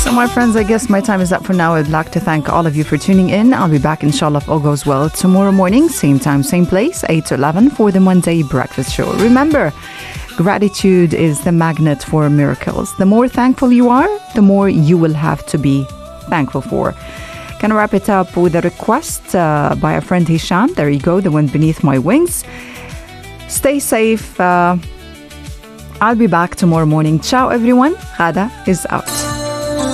So my friends, I guess my time is up for now. I'd like to thank all of you for tuning in. I'll be back, inshallah, if all goes well, tomorrow morning, same time, same place, 8 to 11 for the Monday Breakfast Show. Remember, gratitude is the magnet for miracles. The more thankful you are, the more you will have to be thankful for. Can I wrap it up with a request by a friend Hisham? There you go, the wind beneath my wings. Stay safe. I'll be back tomorrow morning. Ciao, everyone. Ghada is out.